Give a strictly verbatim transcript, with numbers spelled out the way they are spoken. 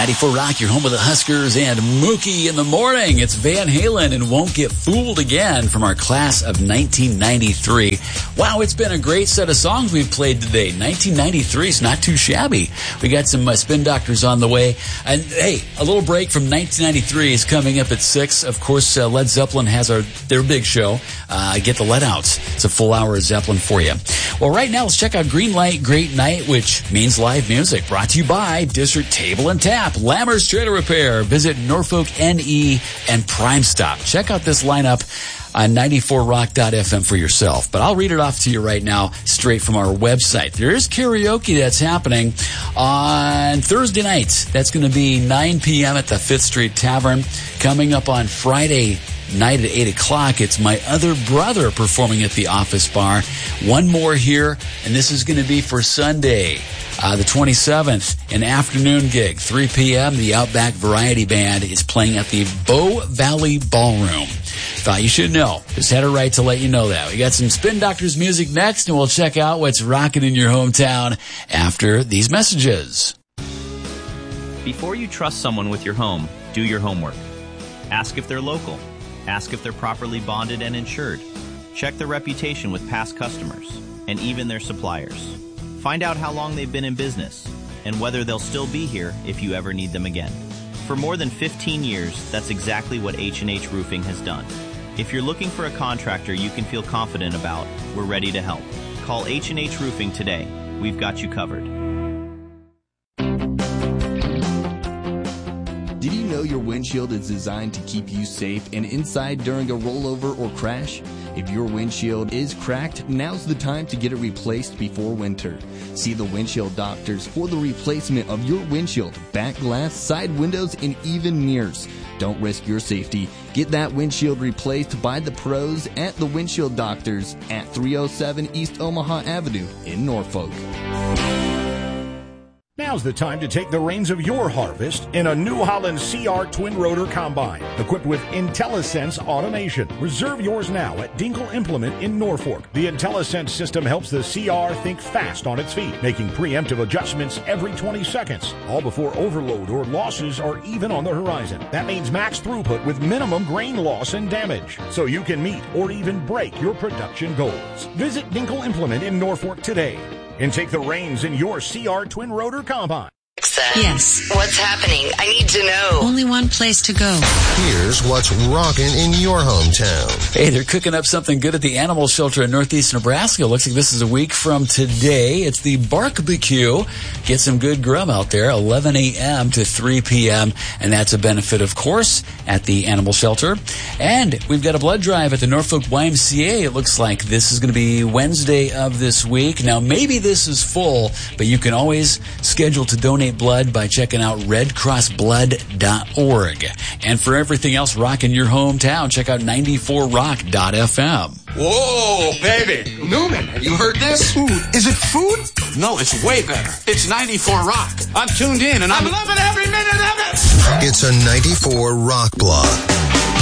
ninety-four Rock, your home with the Huskers and Mookie in the morning. It's Van Halen and Won't Get Fooled Again from our class of nineteen ninety-three. Wow, it's been a great set of songs we've played today. nineteen ninety-three is not too shabby. We got some uh, Spin Doctors on the way. And hey, a little break from nineteen ninety-three is coming up at six. Of course, uh, Led Zeppelin has our their big show. Uh, get the Let Outs. It's a full hour of Zeppelin for you. Well, right now, let's check out Green Light Great Night, which means live music. Brought to you by District Table and Tap, Lammers Trailer Repair. Visit Norfolk N E and Prime Stop. Check out this lineup on ninety-four rock dot f m for yourself. But I'll read it off to you right now, straight from our website. There is karaoke that's happening on Thursday night. That's going to be nine p.m. at the Fifth Street Tavern. Coming up on Friday night at eight o'clock, it's My Other Brother performing at the Office Bar. One more here, and this is going to be for Sunday, uh, the twenty-seventh, an afternoon gig, three p.m. The Outback Variety Band is playing at the Bow Valley Ballroom. Thought you should know. Just had a right to let you know that. We got some Spin Doctors music next, and we'll check out what's rocking in your hometown after these messages. Before you trust someone with your home, do your homework. Ask if they're local. Ask if they're properly bonded and insured. Check their reputation with past customers and even their suppliers. Find out how long they've been in business and whether they'll still be here if you ever need them again. For more than fifteen years, that's exactly what H and H Roofing has done. If you're looking for a contractor you can feel confident about, we're ready to help. Call H and H Roofing today. We've got you covered. Did you know your windshield is designed to keep you safe and inside during a rollover or crash? If your windshield is cracked, now's the time to get it replaced before winter. See the windshield doctors for the replacement of your windshield, back glass, side windows, and even mirrors. Don't risk your safety. Get that windshield replaced by the pros at the Windshield Doctors at three oh seven East Omaha Avenue in Norfolk. Now's the time to take the reins of your harvest in a New Holland C R Twin Rotor Combine, equipped with IntelliSense automation. Reserve yours now at Dinkle Implement in Norfolk. The IntelliSense system helps the C R think fast on its feet, making preemptive adjustments every twenty seconds, all before overload or losses are even on the horizon. That means max throughput with minimum grain loss and damage, so you can meet or even break your production goals. Visit Dinkle Implement in Norfolk today and take the reins in your C R Twin Rotor Combine. Yes. What's happening? I need to know. Only one place to go. Here's what's rocking in your hometown. Hey, they're cooking up something good at the animal shelter in Northeast Nebraska. Looks like this is a week from today. It's the Barbecue. Get some good grub out there, eleven a.m. to three p.m. And that's a benefit, of course, at the animal shelter. And we've got a blood drive at the Norfolk Y M C A. It looks like this is going to be Wednesday of this week. Now, maybe this is full, but you can always schedule to donate blood by checking out red cross blood dot org. And for everything else rocking your hometown, check out ninety-four rock dot f m. Whoa, baby. Newman, have you heard this? Food. Is it food? No, it's way better. It's ninety-four Rock. I'm tuned in and I'm, I'm loving every minute of it. It's a ninety-four Rock Block.